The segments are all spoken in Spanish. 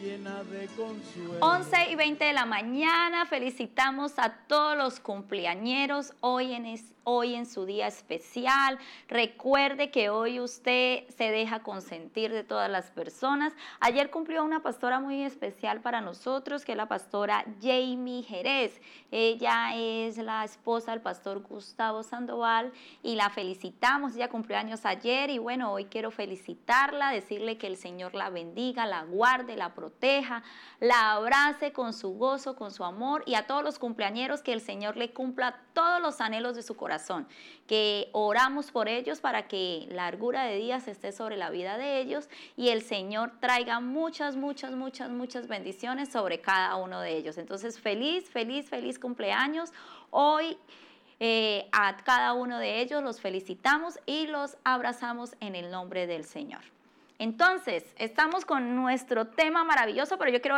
11:20 de la mañana, felicitamos a todos los cumpleañeros hoy en su día especial. Recuerde que hoy usted se deja consentir de todas las personas. Ayer cumplió una pastora muy especial para nosotros, que es la pastora Jamie Jerez. Ella es la esposa del pastor Gustavo Sandoval y la felicitamos. Ella cumplió años ayer y bueno, hoy quiero felicitarla, decirle que el Señor la bendiga, la guarde, la proteja, la abrace con su gozo, con su amor, y a todos los cumpleañeros que el Señor le cumpla todos los anhelos de su corazón, que oramos por ellos para que la largura de días esté sobre la vida de ellos y el Señor traiga muchas bendiciones sobre cada uno de ellos. Entonces, feliz cumpleaños. Hoy a cada uno de ellos los felicitamos y los abrazamos en el nombre del Señor. Entonces, estamos con nuestro tema maravilloso, pero yo quiero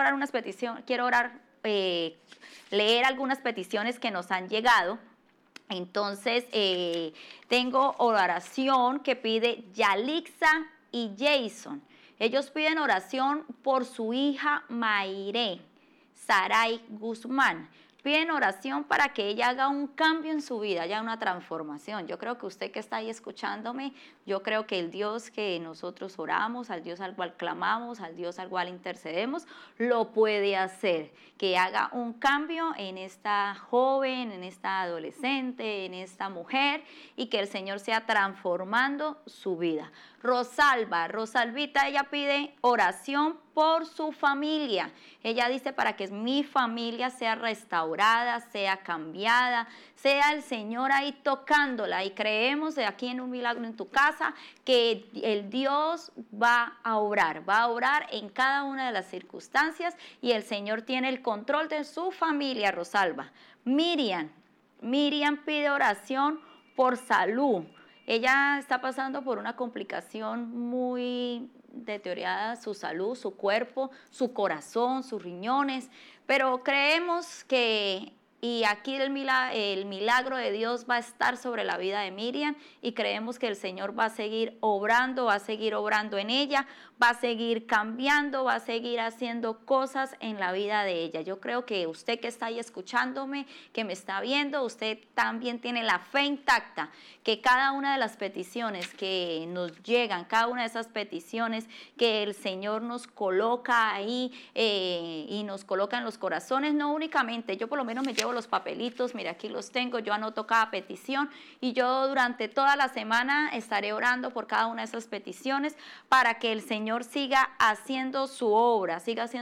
leer algunas peticiones que nos han llegado. Entonces, tengo oración que pide Yalixa y Jason. Ellos piden oración por su hija Mayre Saray Guzmán. Piden oración para que ella haga un cambio en su vida, haya una transformación. Yo creo que usted que está ahí escuchándome, yo creo que el Dios que nosotros oramos, al Dios al cual clamamos, al Dios al cual intercedemos, lo puede hacer. Que haga un cambio en esta joven, en esta adolescente, en esta mujer, y que el Señor sea transformando su vida. Rosalvita, ella pide oración por su familia. Ella dice para que mi familia sea restaurada, sea cambiada, sea el Señor ahí tocándola, y creemos de aquí en Un Milagro en tu Casa que el Dios va a obrar en cada una de las circunstancias, y el Señor tiene el control de su familia. Rosalba. Miriam pide oración por salud. Ella está pasando por una complicación muy deteriorada, su salud, su cuerpo, su corazón, sus riñones, pero creemos que, y aquí el milagro de Dios va a estar sobre la vida de Miriam, y creemos que el Señor va a seguir obrando en ella, va a seguir cambiando, va a seguir haciendo cosas en la vida de ella. Yo creo que usted que está ahí escuchándome, que me está viendo, usted también tiene la fe intacta, que cada una de las peticiones que nos llegan, cada una de esas peticiones que el Señor nos coloca ahí y nos coloca en los corazones, no únicamente, yo por lo menos me llevo los papelitos, mira, aquí los tengo, yo anoto cada petición, y yo durante toda la semana estaré orando por cada una de esas peticiones para que el Señor siga haciendo su obra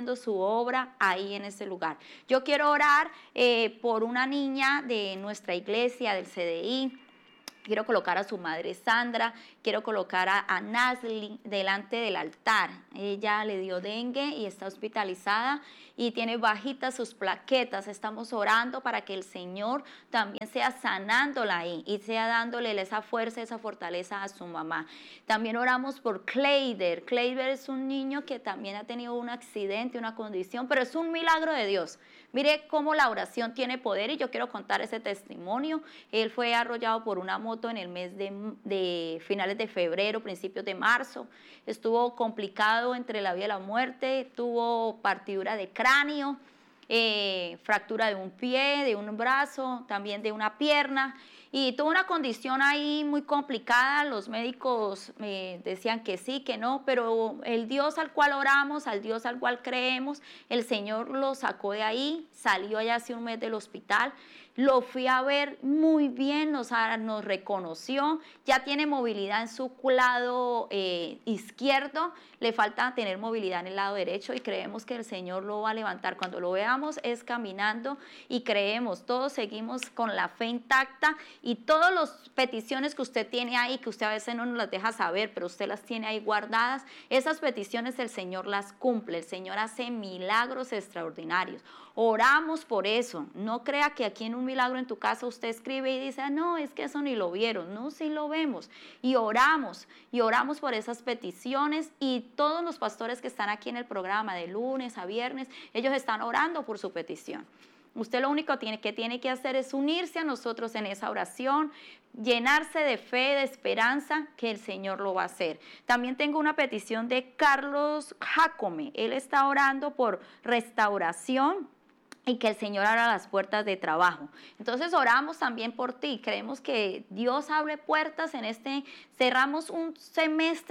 ahí en ese lugar. Yo quiero orar por una niña de nuestra iglesia, del CDI. Quiero colocar a su madre Sandra, quiero colocar a Nasli delante del altar. Ella le dio dengue y está hospitalizada y tiene bajitas sus plaquetas. Estamos orando para que el Señor también sea sanándola ahí y sea dándole esa fuerza, esa fortaleza a su mamá. También oramos por Kleider. Kleider es un niño que también ha tenido un accidente, una condición, pero es un milagro de Dios. Mire cómo la oración tiene poder, y yo quiero contar ese testimonio. Él fue arrollado por una moto en el mes de finales de febrero, principios de marzo. Estuvo complicado entre la vida y la muerte, tuvo partidura de cráneo, fractura de un pie, de un brazo, también de una pierna, y tuvo una condición ahí muy complicada. Los médicos decían que sí, que no, pero el Dios al cual oramos, al Dios al cual creemos, el Señor lo sacó de ahí, salió allá hace un mes del hospital. Lo fui a ver muy bien, nos reconoció, ya tiene movilidad en su lado izquierdo, le falta tener movilidad en el lado derecho, y creemos que el Señor lo va a levantar. Cuando lo veamos es caminando, y creemos, todos seguimos con la fe intacta, y todas las peticiones que usted tiene ahí, que usted a veces no nos las deja saber, pero usted las tiene ahí guardadas, esas peticiones el Señor las cumple, el Señor hace milagros extraordinarios. Oramos por eso. No crea que aquí en Un Milagro en tu Casa usted escribe y dice, no, es que eso ni lo vieron. No, sí lo vemos. Y oramos por esas peticiones, y todos los pastores que están aquí en el programa de lunes a viernes, ellos están orando por su petición. Usted lo único que tiene que hacer es unirse a nosotros en esa oración, llenarse de fe, de esperanza, que el Señor lo va a hacer. También tengo una petición de Carlos Jacome. Él está orando por restauración y que el Señor abra las puertas de trabajo. Entonces oramos también por ti. Creemos que Dios abre puertas cerramos un semestre